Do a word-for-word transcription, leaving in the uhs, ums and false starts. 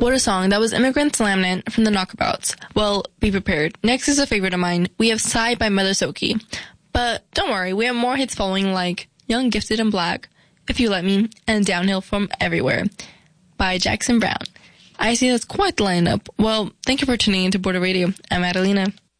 What a song. That was Immigrant Slammin' from the Knockabouts. Well, be prepared. Next is a favorite of mine. We have Sigh by Mother Soki. But don't worry, we have more hits following like Young, Gifted, and Black, If You Let Me, and Downhill from Everywhere by Jackson Browne. I see that's quite the lineup. Well, thank you for tuning into Border Radio. I'm Adelina.